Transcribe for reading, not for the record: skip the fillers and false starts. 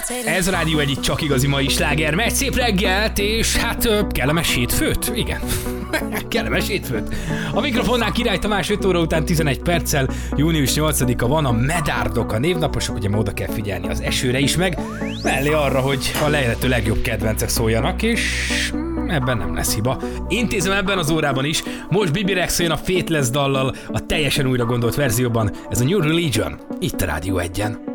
Ez a Rádió egyik csak igazi mai sláger. Megy, szép reggelt, és hát kellemes hétfőt. Igen, kellemes hétfőt. A mikrofonnál Király Tamás 5 óra után 11 perccel, június 8-a van, a Medárdok a névnaposok, ugye oda kell figyelni az esőre is, meg mellé arra, hogy a lehető legjobb kedvencek szóljanak, és ebben nem lesz hiba. Intézem ebben az órában is. Most Bibi Rexha jön a Faithless dallal, a teljesen újra gondolt verzióban. Ez a New Religion, itt a Rádió 1-en.